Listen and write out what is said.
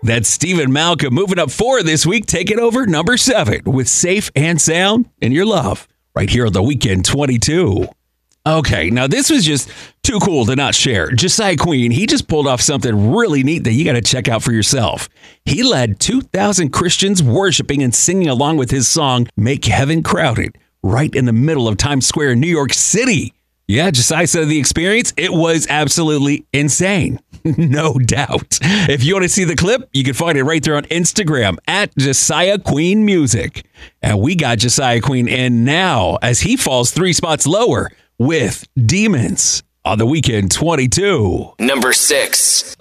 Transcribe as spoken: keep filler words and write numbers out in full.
That's Stephen Malcolm moving up four this week, taking over number seven with Safe and Sound in Your Love, right here on The Weekend twenty-two. Okay, now this was just too cool to not share. Josiah Queen, he just pulled off something really neat that you got to check out for yourself. He led two thousand Christians worshiping and singing along with his song, Make Heaven Crowded, right in the middle of Times Square in New York City. Yeah, Josiah said of the experience, it was absolutely insane. No doubt. If you want to see the clip, you can find it right there on Instagram at Josiah Queen Music. And we got Josiah Queen in now as he falls three spots lower with Demons on The Weekend twenty-two. Number six.